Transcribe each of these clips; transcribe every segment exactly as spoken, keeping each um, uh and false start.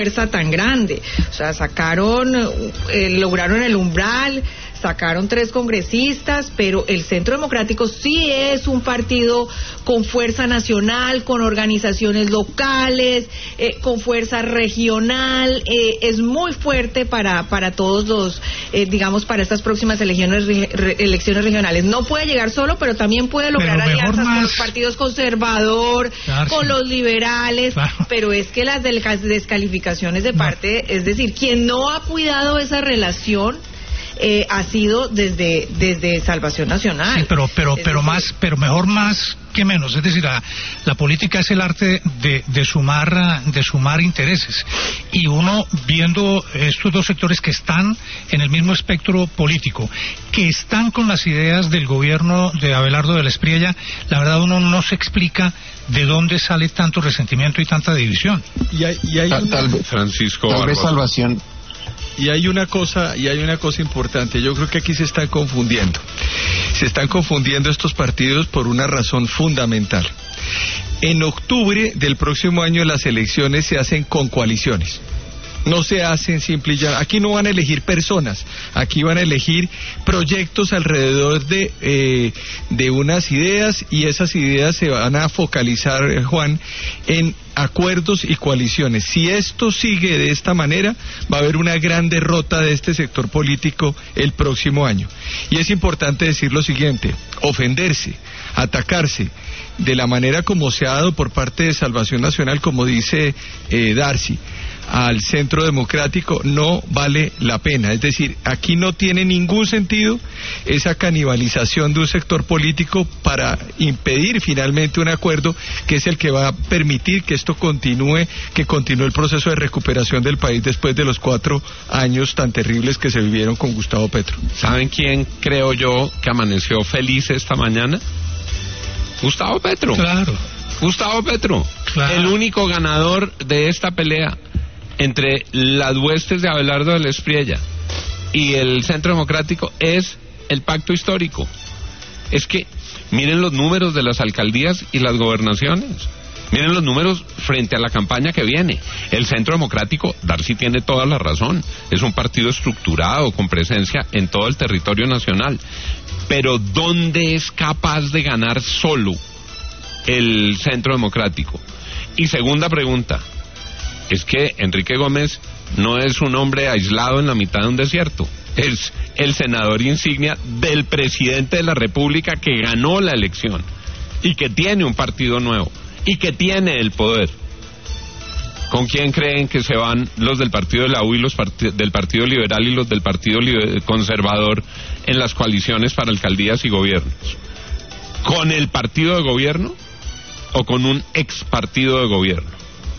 fuerza tan grande. O sea, sacaron, eh, lograron el umbral, sacaron tres congresistas, pero el Centro Democrático sí es un partido con fuerza nacional, con organizaciones locales, eh, con fuerza regional, eh, es muy fuerte para para todos los, eh, digamos, para estas próximas elecciones, re, elecciones regionales. No puede llegar solo, pero también puede lograr alianzas más con los partidos conservador, claro, con sí. los liberales, claro. Pero es que las descalificaciones de parte, no. es decir, quien no ha cuidado esa relación Eh, ha sido desde desde Salvación Nacional. Sí, pero pero es pero decir, más pero mejor más que menos, es decir, la, la política es el arte de, de sumar de sumar intereses, y uno viendo estos dos sectores que están en el mismo espectro político, que están con las ideas del gobierno de Abelardo de la Espriella, la verdad uno no se explica de dónde sale tanto resentimiento y tanta división. Y hay, y hay tal, una... tal vez Francisco tal vez Salvación. Y hay una cosa, y hay una cosa importante, yo creo que aquí se están confundiendo. Se están confundiendo estos partidos por una razón fundamental. En octubre del próximo año las elecciones se hacen con coaliciones. No se hacen simple y ya. Aquí no van a elegir personas, aquí van a elegir proyectos alrededor de eh, de unas ideas, y esas ideas se van a focalizar, Juan, en acuerdos y coaliciones. Si esto sigue de esta manera, va a haber una gran derrota de este sector político el próximo año. Y es importante decir lo siguiente: ofenderse, atacarse de la manera como se ha dado por parte de Salvación Nacional, como dice eh, Darcy, al Centro Democrático, no vale la pena. Es decir, aquí no tiene ningún sentido esa canibalización de un sector político para impedir finalmente un acuerdo que es el que va a permitir que esto continúe, que continúe el proceso de recuperación del país después de los cuatro años tan terribles que se vivieron con Gustavo Petro. ¿Saben quién creo yo que amaneció feliz esta mañana? Gustavo Petro. Claro. Gustavo Petro, claro. El único ganador de esta pelea entre las huestes de Abelardo de la Espriella y el Centro Democrático es el pacto histórico. Es que miren los números de las alcaldías y las gobernaciones, miren los números frente a la campaña que viene. El Centro Democrático, Darcy tiene toda la razón, es un partido estructurado con presencia en todo el territorio nacional, pero ¿dónde es capaz de ganar solo el Centro Democrático? Y segunda pregunta, es que Enrique Gómez no es un hombre aislado en la mitad de un desierto, es el senador insignia del presidente de la República, que ganó la elección y que tiene un partido nuevo y que tiene el poder. ¿Con quién creen que se van los del Partido de la U y los part- del Partido Liberal y los del Partido Liber- Conservador en las coaliciones para alcaldías y gobiernos? ¿Con el partido de gobierno o con un ex partido de gobierno?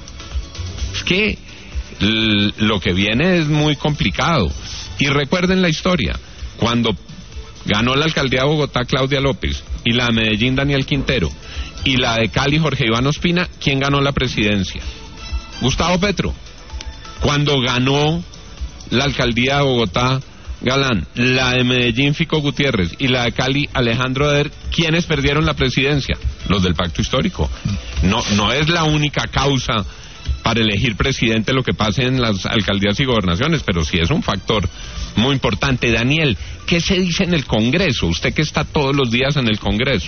Es que l- lo que viene es muy complicado. Y recuerden la historia, cuando ganó la alcaldía de Bogotá Claudia López, y la de Medellín Daniel Quintero, y la de Cali Jorge Iván Ospina, ¿quién ganó la presidencia? Gustavo Petro. Cuando ganó la alcaldía de Bogotá Galán, la de Medellín Fico Gutiérrez y la de Cali Alejandro Eder, ¿quiénes perdieron la presidencia? Los del pacto histórico. No, no es la única causa para elegir presidente lo que pase en las alcaldías y gobernaciones, pero sí es un factor muy importante. Daniel, ¿qué se dice en el Congreso? Usted que está todos los días en el Congreso.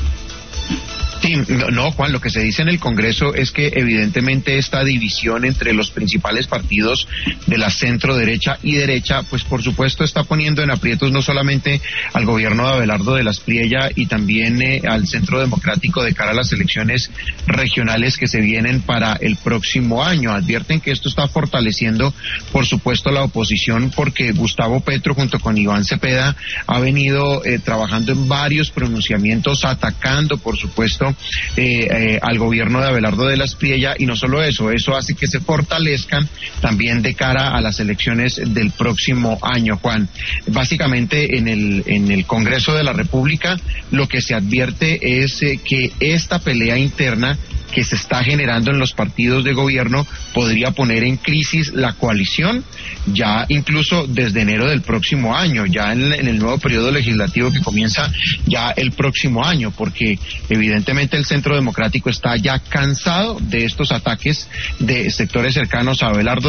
Sí, no, no, Juan, lo que se dice en el Congreso es que evidentemente esta división entre los principales partidos de la centro derecha y derecha, pues por supuesto está poniendo en aprietos no solamente al gobierno de Abelardo de la Espriella y también eh, al Centro Democrático de cara a las elecciones regionales que se vienen para el próximo año. Advierten que esto está fortaleciendo, por supuesto, la oposición, porque Gustavo Petro junto con Iván Cepeda ha venido eh, trabajando en varios pronunciamientos, atacando, por supuesto, Eh, eh, al gobierno de Abelardo de la Espriella, y no solo eso, eso hace que se fortalezcan también de cara a las elecciones del próximo año, Juan. Básicamente en el en el Congreso de la República lo que se advierte es eh, que esta pelea interna que se está generando en los partidos de gobierno podría poner en crisis la coalición ya incluso desde enero del próximo año, ya en, en el nuevo periodo legislativo que comienza ya el próximo año, porque evidentemente el Centro Democrático está ya cansado de estos ataques de sectores cercanos a Abelardo